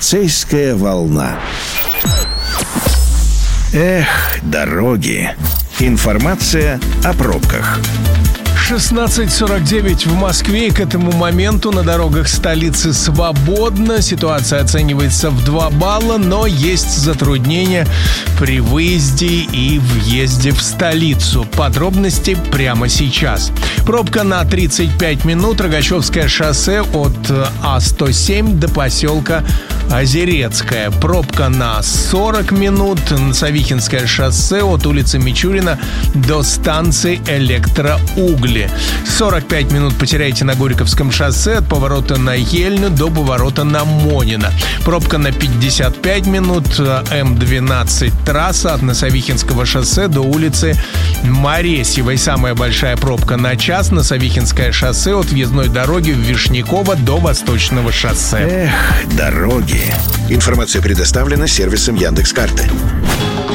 Полицейская волна. Эх, дороги. Информация о пробках. 16:49 в Москве, и к этому моменту на дорогах столицы свободно. Ситуация оценивается в 2 балла, но есть затруднения при выезде и въезде в столицу. Подробности прямо сейчас. Пробка на 35 минут. Рогачевское шоссе от А107 до поселка Озерецкая. Пробка на 40 минут. Савихинское шоссе от улицы Мичурина до станции Электроугли. 45 минут потеряете на Горьковском шоссе от поворота на Ельню до поворота на Монина. Пробка на 55 минут. М12 трасса от Носовихинского шоссе до улицы Моресьевой. Самая большая пробка на час. Носовихинское шоссе от въездной дороги в Вишняково до Восточного шоссе. Эх, дороги. Информация предоставлена сервисом Яндекс.Карты.